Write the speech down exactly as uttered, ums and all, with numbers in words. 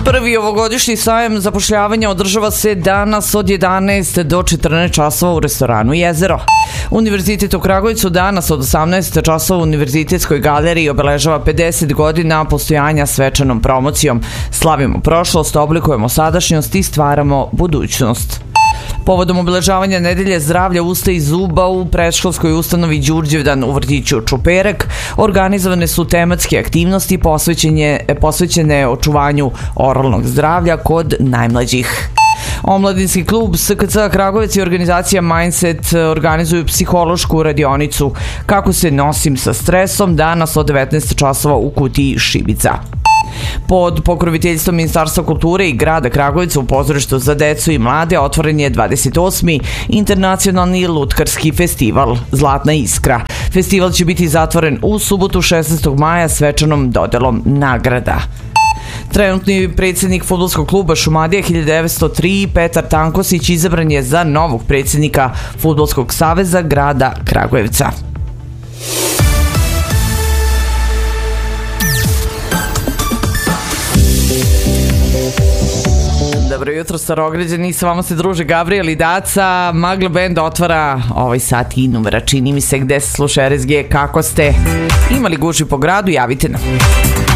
Prvi ovogodišnji sajem zapošljavanja održava se danas od jedanaest do četrnaest časova u restoranu Jezero. Univerzitet u Kragujevcu danas od osamnaest časova u Univerzitetskoj galeriji obeležava pedeset godina postojanja svečanom promocijom. Slavimo prošlost, oblikujemo sadašnjost i stvaramo budućnost. Povodom obeležavanja nedelje zdravlja usta i zuba u predškolskoj ustanovi Đurđevdan u vrtiću Čuperek organizovane su tematske aktivnosti posvećene očuvanju oralnog zdravlja kod najmlađih. Omladinski klub S K C Kragujevac i organizacija Mindset organizuju psihološku radionicu Kako se nosim sa stresom danas od devetnaest časova u kutiji Šibica. Pod pokroviteljstvom Ministarstva kulture i grada Kragujevca u pozorištu za decu i mlade otvoren je dvadeset osmi internacionalni lutkarski festival Zlatna iskra. Festival će biti zatvoren u subotu šesnaestog maja svečanom dodelom nagrada. Trenutni predsjednik fudbalskog kluba Šumadija hiljadu devetsto tri Petar Tankosić izabran je za novog predsjednika Fudbalskog saveza grada Kragujevca. Dobro jutro, Starograđani, sa vama se druže Gabriel i Daca. Magla Band otvara ovaj sat i numera, čini mi se, gde se sluša R S G. Kako ste? Imali gužvi po gradu? Javite nam.